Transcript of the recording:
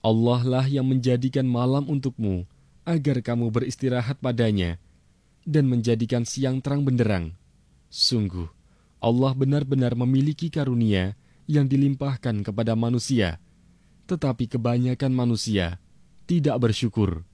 Allah lah yang menjadikan malam untukmu, agar kamu beristirahat padanya, dan menjadikan siang terang benderang. Sungguh, Allah benar-benar memiliki karunia yang dilimpahkan kepada manusia, tetapi kebanyakan manusia tidak bersyukur.